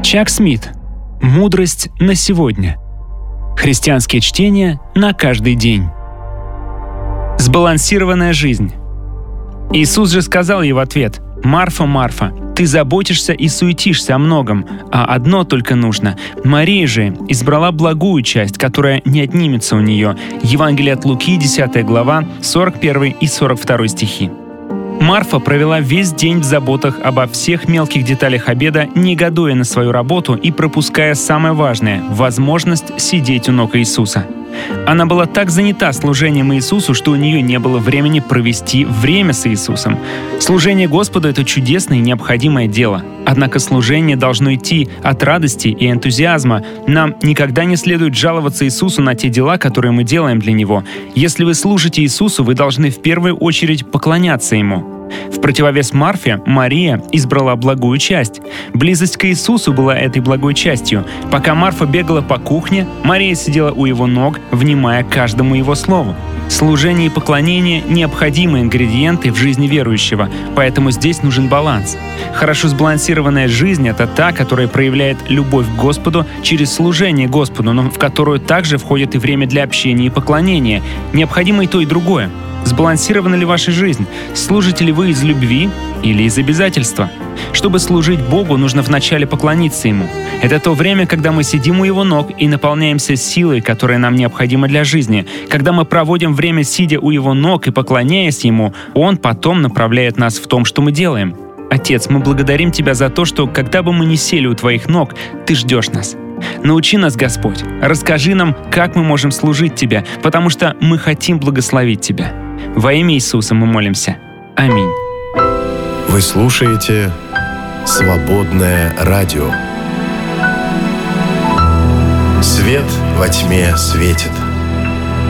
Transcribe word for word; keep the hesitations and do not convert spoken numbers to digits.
Чак Смит. Мудрость на сегодня. Христианские чтения на каждый день. Сбалансированная жизнь. Иисус же сказал ей в ответ: «Марфа, Марфа, ты заботишься и суетишься о многом, а одно только нужно. Мария же избрала благую часть, которая не отнимется у нее». Евангелие от Луки, десятая глава, сорок первый и сорок второй стихи. Марфа провела весь день в заботах обо всех мелких деталях обеда, негодуя на свою работу и пропуская самое важное — возможность сидеть у ног Иисуса. Она была так занята служением Иисусу, что у нее не было времени провести время с Иисусом. Служение Господу — это чудесное и необходимое дело. Однако служение должно идти от радости и энтузиазма. Нам никогда не следует жаловаться Иисусу на те дела, которые мы делаем для Него. Если вы служите Иисусу, вы должны в первую очередь поклоняться Ему. В противовес Марфе, Мария избрала благую часть. Близость к Иисусу была этой благой частью. Пока Марфа бегала по кухне, Мария сидела у Его ног, внимая каждому Его слову. Служение и поклонение — необходимые ингредиенты в жизни верующего, поэтому здесь нужен баланс. Хорошо сбалансированная жизнь — это та, которая проявляет любовь к Господу через служение Господу, но в которую также входит и время для общения и поклонения. Необходимо и то, и другое. Сбалансирована ли ваша жизнь? Служите ли вы из любви или из обязательства? Чтобы служить Богу, нужно вначале поклониться Ему. Это то время, когда мы сидим у Его ног и наполняемся силой, которая нам необходима для жизни. Когда мы проводим время, сидя у Его ног и поклоняясь Ему, Он потом направляет нас в том, что мы делаем. Отец, мы благодарим Тебя за то, что, когда бы мы ни сели у Твоих ног, Ты ждешь нас. Научи нас, Господь. Расскажи нам, как мы можем служить Тебе, потому что мы хотим благословить Тебя. Во имя Иисуса мы молимся. Аминь. Вы слушаете «Свободное радио». Свет во тьме светит.